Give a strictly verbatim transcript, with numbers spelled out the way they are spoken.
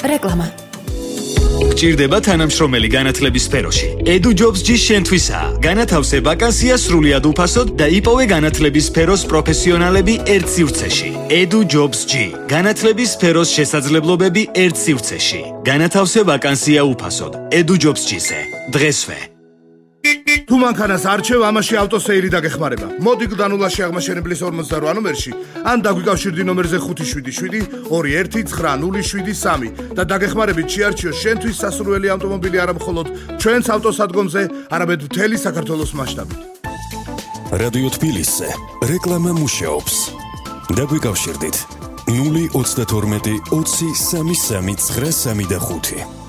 რეკლამა. გჭირდება თანამშრომელი განათლების სფეროში. Edu Jobs G შენთვისაა. განათავსე ვაკანსია სრულიად უფასოდ და იპოვე განათლების სფეროს პროფესიონალები ერთ სივრცეში. Edu Jobs G. განათლების სფეროს შესაძლებლობები ერთ სივრცეში. განათავსე ვაკანსია უფასოდ. Edu Jobs G-ზე. დღესვე. თუ მანქანას არჩევ, ამაში ავტოსეირი დაგეხმარება. მოდი გდანულაში აღმაშენებლის ორმოცდარვა ნომერში, ან დაგვიკავშირდი ნომერზე ხუთი შვიდი შვიდი ორი ერთი ცხრა ნული შვიდი სამი და დაგეხმარებით შეარჩიო შენთვის სასურველი ავტომობილი არა მხოლოდ ჩვენს ავტოსადგომზე, არამედ მთელი საქართველოს მასშტაბით. რადიო თბილისზე რეკლამა მუშაობს. დაგვიკავშირდით ნული ოცდათორმეტი ოცი სამი სამი ცხრა სამი და ხუთი.